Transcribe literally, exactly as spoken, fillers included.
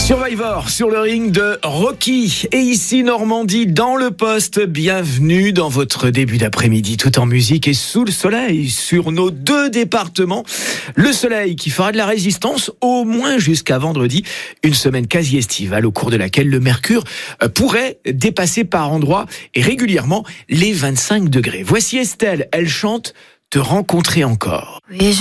Survivor sur le ring de Rocky. Et ici Normandie dans le poste. Bienvenue dans votre début d'après-midi tout en musique et sous le soleil sur nos deux départements. Le soleil qui fera de la résistance au moins jusqu'à vendredi. Une semaine quasi estivale au cours de laquelle le mercure pourrait dépasser par endroits et régulièrement les vingt-cinq degrés. Voici Estelle, elle chante « Te rencontrer encore ». Oui,